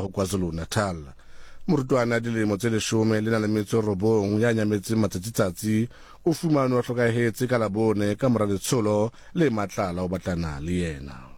ho KwaZulu-Natal. Morutwana dilemo tse 19 ya nyametseng matsatsi o fumanwa hlokahetse ka Labone ka mora letsholo le matlala o batlana le yena.